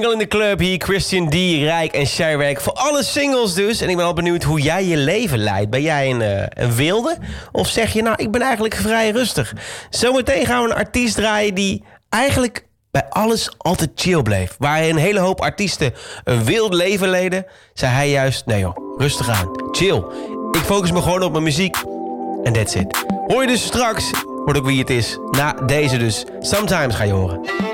In de club hier, Christian D, Rijk en Chirac. Voor alle singles dus. En ik ben al benieuwd hoe jij je leven leidt. Ben jij een wilde? Of zeg je, nou, ik ben eigenlijk vrij rustig. Zometeen gaan we een artiest draaien die eigenlijk bij alles altijd chill bleef. Waar een hele hoop artiesten een wild leven leden, zei hij juist, nee joh, rustig aan, chill. Ik focus me gewoon op mijn muziek. En that's it. Hoor je dus straks, hoor ook wie het is. Na deze dus. Sometimes ga je horen.